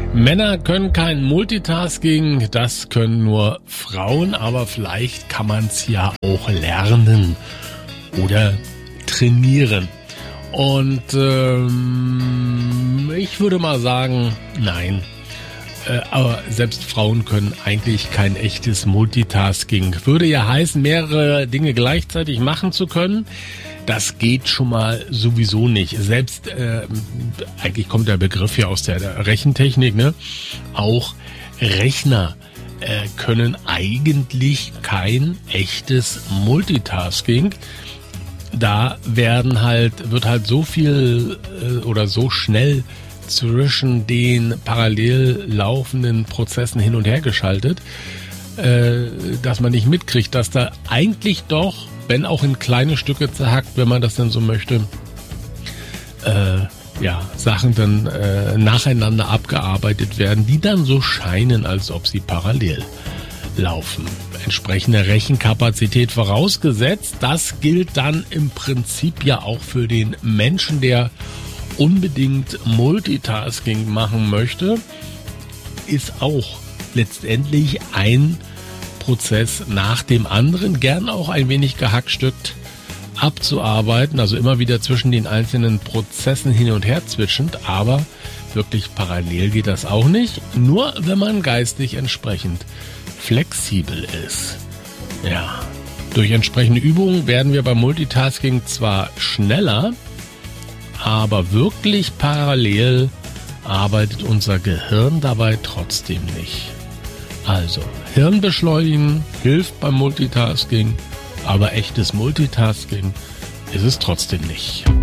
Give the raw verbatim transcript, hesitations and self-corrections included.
Männer können kein Multitasking, das können nur Frauen, aber vielleicht kann man es ja auch lernen oder trainieren. Und ähm, ich würde mal sagen, nein. Äh, aber selbst Frauen können eigentlich kein echtes Multitasking. Würde ja heißen, mehrere Dinge gleichzeitig machen zu können. Das geht schon mal sowieso nicht. Selbst, äh, eigentlich kommt der Begriff ja aus der, der Rechentechnik, ne? Auch Rechner äh, können eigentlich kein echtes Multitasking. Da werden halt, wird halt so viel äh, oder so schnell zwischen den parallel laufenden Prozessen hin und her geschaltet, äh, dass man nicht mitkriegt, dass da eigentlich doch, wenn auch in kleine Stücke zerhackt, wenn man das denn so möchte, äh, ja, Sachen dann äh, nacheinander abgearbeitet werden, die dann so scheinen, als ob sie parallel laufen. Entsprechende Rechenkapazität vorausgesetzt. Das gilt dann im Prinzip ja auch für den Menschen, der unbedingt Multitasking machen möchte, ist auch letztendlich ein Prozess nach dem anderen, gern auch ein wenig gehackstückt abzuarbeiten, also immer wieder zwischen den einzelnen Prozessen hin und her zwitschend, aber wirklich parallel geht das auch nicht, nur wenn man geistig entsprechend flexibel ist. Ja, durch entsprechende Übungen werden wir beim Multitasking zwar schneller, aber wirklich parallel arbeitet unser Gehirn dabei trotzdem nicht. Also, Hirn beschleunigen hilft beim Multitasking, aber echtes Multitasking ist es trotzdem nicht.